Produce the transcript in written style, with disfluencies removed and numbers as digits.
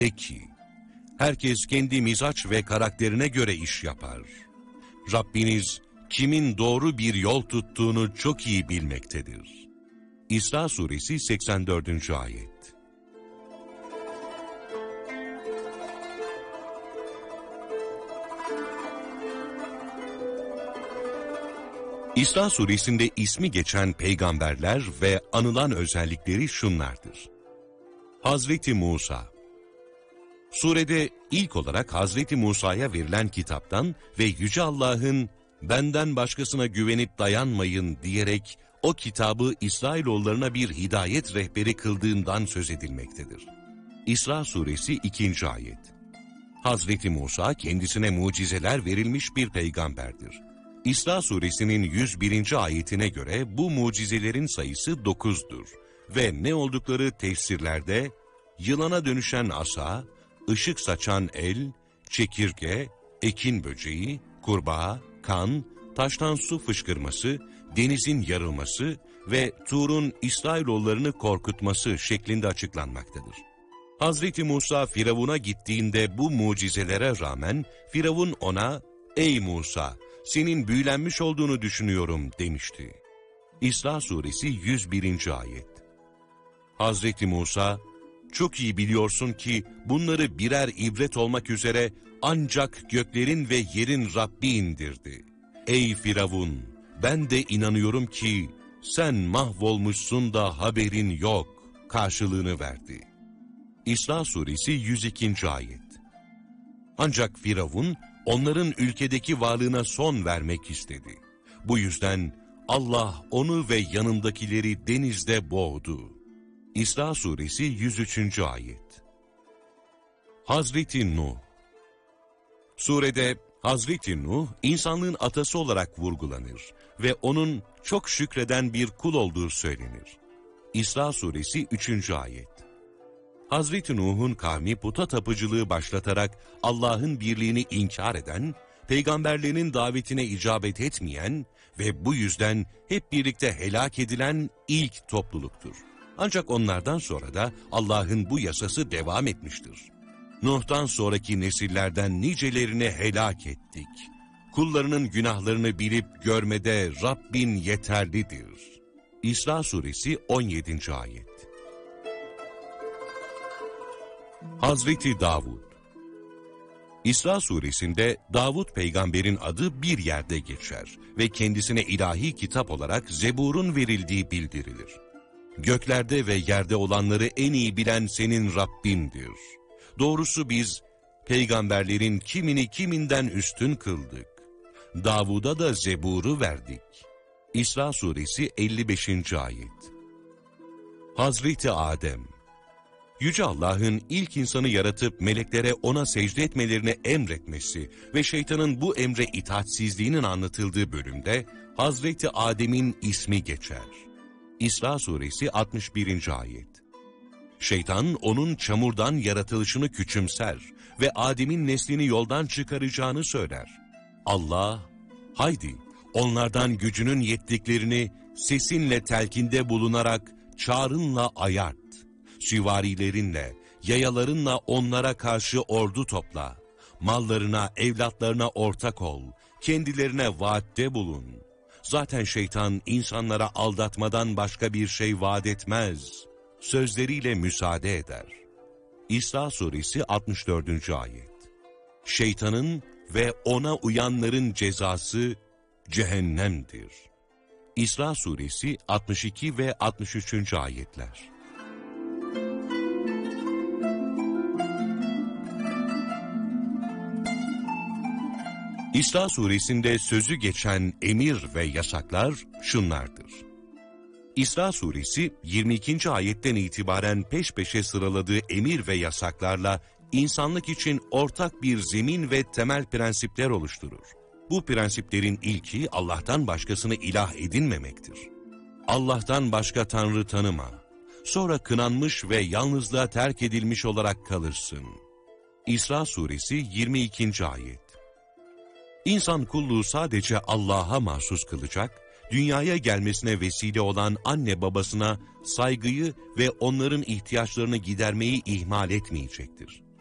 De ki, herkes kendi mizaç ve karakterine göre iş yapar. Rabbiniz kimin doğru bir yol tuttuğunu çok iyi bilmektedir. İsra suresi 84. ayet. İsra suresinde ismi geçen peygamberler ve anılan özellikleri şunlardır. Hazreti Musa. Surede ilk olarak Hazreti Musa'ya verilen kitaptan ve Yüce Allah'ın "benden başkasına güvenip dayanmayın" diyerek o kitabı İsrailoğullarına bir hidayet rehberi kıldığından söz edilmektedir. İsra suresi 2. ayet. Hazreti Musa kendisine mucizeler verilmiş bir peygamberdir. İsra suresinin 101. ayetine göre bu mucizelerin sayısı 9'dur ve ne oldukları tefsirlerde yılana dönüşen asa, ışık saçan el, çekirge, ekin böceği, kurbağa, kan, taştan su fışkırması, denizin yarılması ve Tur'un İsrailoğullarını korkutması şeklinde açıklanmaktadır. Hazreti Musa Firavun'a gittiğinde bu mucizelere rağmen Firavun ona "Ey Musa, senin büyülenmiş olduğunu düşünüyorum" demişti. İsra suresi 101. ayet. Hazreti Musa, "Çok iyi biliyorsun ki bunları birer ibret olmak üzere ancak göklerin ve yerin Rabbi indirdi. Ey Firavun, ben de inanıyorum ki sen mahvolmuşsun da haberin yok" karşılığını verdi. İsra suresi 102. ayet. Ancak Firavun onların ülkedeki varlığına son vermek istedi. Bu yüzden Allah onu ve yanındakileri denizde boğdu. İsra suresi 103. ayet. Hazreti Nuh. Surede Hazreti Nuh insanlığın atası olarak vurgulanır ve onun çok şükreden bir kul olduğu söylenir. İsra suresi 3. ayet. Hazreti Nuh'un kavmi puta tapıcılığı başlatarak Allah'ın birliğini inkar eden, peygamberlerin davetine icabet etmeyen ve bu yüzden hep birlikte helak edilen ilk topluluktur. Ancak onlardan sonra da Allah'ın bu yasası devam etmiştir. Nuh'tan sonraki nesillerden nicelerini helak ettik. Kullarının günahlarını bilip görmede Rabbin yeterlidir. İsra suresi 17. ayet. Hazreti Davud. İsra suresinde Davud peygamberin adı bir yerde geçer ve kendisine ilahi kitap olarak Zebur'un verildiği bildirilir. Göklerde ve yerde olanları en iyi bilen senin Rabbindir. Doğrusu biz peygamberlerin kimini kiminden üstün kıldık. Davud'a da Zebur'u verdik. İsra suresi 55. ayet. Hazreti Adem. Yüce Allah'ın ilk insanı yaratıp meleklere ona secde etmelerini emretmesi ve şeytanın bu emre itaatsizliğinin anlatıldığı bölümde Hazreti Adem'in ismi geçer. İsra suresi 61. ayet. Şeytan onun çamurdan yaratılışını küçümser ve Adem'in neslini yoldan çıkaracağını söyler. Allah, haydi onlardan gücünün yettiklerini sesinle telkinde bulunarak çağrınla ayart. Süvarilerinle, yayalarınla onlara karşı ordu topla. Mallarına, evlatlarına ortak ol. Kendilerine vaatte bulun. Zaten şeytan insanlara aldatmadan başka bir şey vaat etmez. Sözleriyle müsaade eder. İsra suresi 64. ayet. Şeytanın ve ona uyanların cezası cehennemdir. İsra suresi 62 ve 63. ayetler. İsra suresinde sözü geçen emir ve yasaklar şunlardır. İsra suresi 22. ayetten itibaren peş peşe sıraladığı emir ve yasaklarla insanlık için ortak bir zemin ve temel prensipler oluşturur. Bu prensiplerin ilki Allah'tan başkasını ilah edinmemektir. Allah'tan başka tanrı tanıma. Sonra kınanmış ve yalnızlığa terk edilmiş olarak kalırsın. İsra suresi 22. ayet. İnsan kulluğu sadece Allah'a mahsus kılacak, dünyaya gelmesine vesile olan anne babasına saygıyı ve onların ihtiyaçlarını gidermeyi ihmal etmeyecektir.